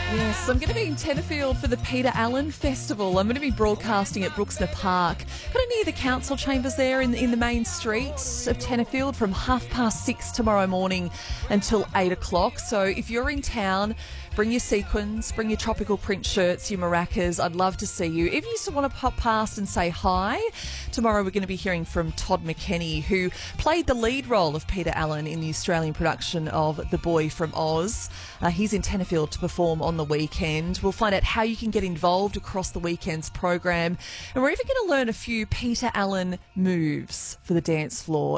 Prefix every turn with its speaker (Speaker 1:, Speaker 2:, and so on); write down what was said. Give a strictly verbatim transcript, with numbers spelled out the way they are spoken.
Speaker 1: Yes, I'm going to be in Tenterfield for the Peter Allen Festival. I'm going to be broadcasting at Brooksmith Park, kind of near the council chambers there in, in the main street of Tenterfield from half past six tomorrow morning until eight o'clock. So if you're in town, bring your sequins, bring your tropical print shirts, your maracas. I'd love to see you. If you just want to pop past and say hi, tomorrow we're going to be hearing from Todd McKenney, who played the lead role of Peter Allen in the Australian production of The Boy from Oz. Uh, he's in Tenterfield to perform on the weekend. We'll find out how you can get involved across the weekend's program. And we're even going to learn a few Peter Allen moves for the dance floor.